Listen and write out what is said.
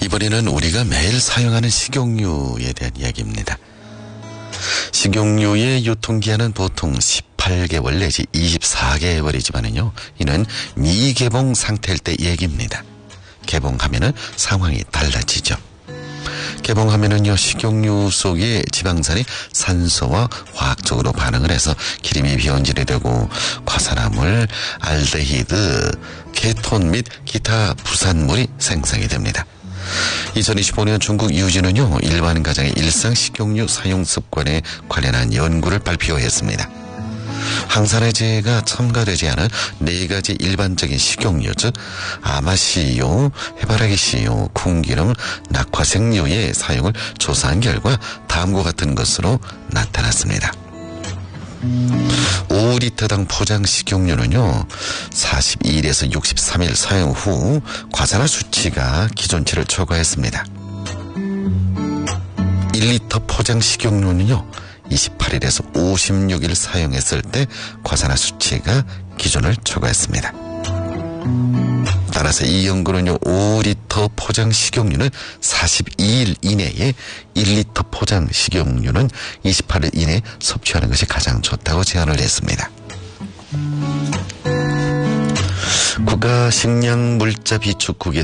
이번에는 우리가 매일 사용하는 식용유에 대한 이야기입니다. 식용유의 유통기한은 보통 18개월 내지 24개월이지만은요, 이는 미개봉 상태일 때 얘기입니다. 개봉하면은 상황이 달라지죠. 개봉하면은요, 식용유 속의 지방산이 산소와 화학적으로 반응을 해서 기름이 비온질이 되고 과산화물, 알데히드, 케톤 및 기타 부산물이 생성이 됩니다. 2025년 중국 유진은요, 일반 가정의 일상 식용유 사용 습관에 관련한 연구를 발표했습니다. 항산화제가 첨가되지 않은 4가지 일반적인 식용유, 즉 아마씨유, 해바라기씨유, 콩기름, 낙화생유의 사용을 조사한 결과 다음과 같은 것으로 나타났습니다. 5리터당 포장 식용유는요, 42일에서 63일 사용 후 과산화 수치가 기존치를 초과했습니다. 1리터 포장 식용유는요, 28일에서 56일 사용했을 때 과산화 수치가 기준을 초과했습니다. 따라서 이 연구는요, 5리터 포장 식용유는 42일 이내에 1리터 포장 식용유는 28일 이내에 섭취하는 것이 가장 좋다고 제안을 했습니다. 국가식량물자비축국의